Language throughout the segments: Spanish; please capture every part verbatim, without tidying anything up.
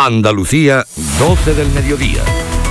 Andalucía, doce del mediodía.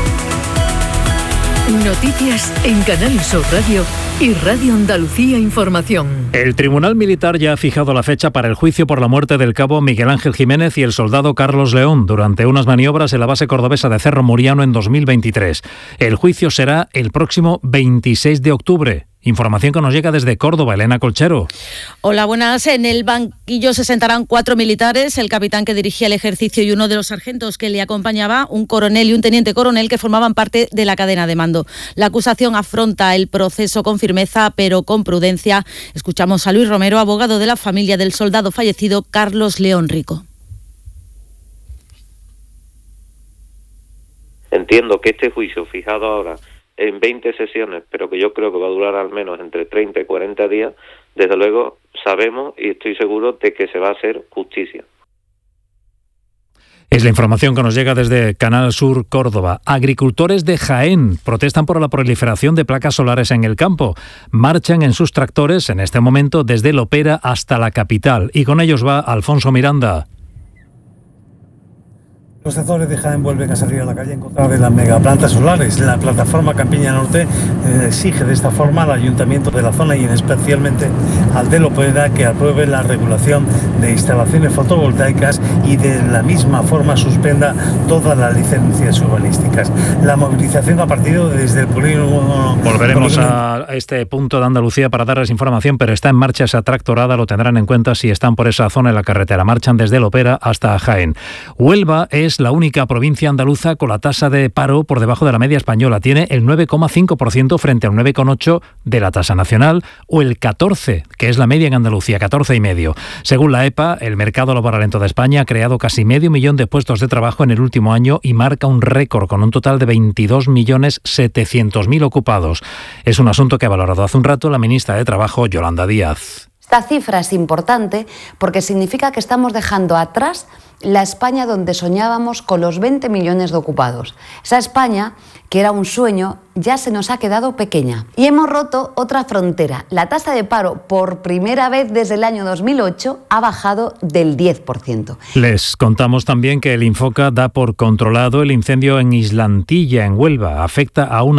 Noticias en Canal Sur Radio y Radio Andalucía Información. El Tribunal Militar ya ha fijado la fecha para el juicio por la muerte del cabo Miguel Ángel Jiménez y el soldado Carlos León durante unas maniobras en la base cordobesa de Cerro Muriano en dos mil veintitrés. El juicio será el próximo veintiséis de octubre. Información que nos llega desde Córdoba, Elena Colchero. Hola, buenas. En el banquillo se sentarán cuatro militares, el capitán que dirigía el ejercicio y uno de los sargentos que le acompañaba, un coronel y un teniente coronel que formaban parte de la cadena de mando. La acusación afronta el proceso con firmeza, pero con prudencia. Escuchamos a Luis Romero, abogado de la familia del soldado fallecido Carlos León Rico. Entiendo que este juicio fijado ahora en veinte sesiones, pero que yo creo que va a durar al menos entre treinta y cuarenta días, desde luego sabemos y estoy seguro de que se va a hacer justicia. Es la información que nos llega desde Canal Sur Córdoba. Agricultores de Jaén protestan por la proliferación de placas solares en el campo. Marchan en sus tractores en este momento desde Lopera hasta la capital. Y con ellos va Alfonso Miranda. Los tractores de Jaén vuelven a salir a la calle en contra de las megaplantas solares. La plataforma Campiña Norte eh, exige de esta forma al ayuntamiento de la zona y en especialmente al de Lopera que apruebe la regulación de instalaciones fotovoltaicas y de la misma forma suspenda todas las licencias urbanísticas. La movilización ha partido desde el polígono... Volveremos a este punto de Andalucía para darles información, pero está en marcha esa tractorada, lo tendrán en cuenta si están por esa zona en la carretera. Marchan desde Lopera hasta Jaén. Huelva es Es la única provincia andaluza con la tasa de paro por debajo de la media española. Tiene el nueve coma cinco por ciento frente al nueve coma ocho por ciento de la tasa nacional o el catorce por ciento, que es la media en Andalucía, catorce coma cinco por ciento. Según la E P A, el mercado laboral en toda España ha creado casi medio millón de puestos de trabajo en el último año y marca un récord con un total de veintidós millones setecientos mil ocupados. Es un asunto que ha valorado hace un rato la ministra de Trabajo, Yolanda Díaz. Esta cifra es importante porque significa que estamos dejando atrás la España donde soñábamos con los veinte millones de ocupados. Esa España, que era un sueño, ya se nos ha quedado pequeña. Y hemos roto otra frontera. La tasa de paro, por primera vez desde el año dos mil ocho, ha bajado del diez por ciento. Les contamos también que el Infoca da por controlado el incendio en Islantilla, en Huelva. Afecta a una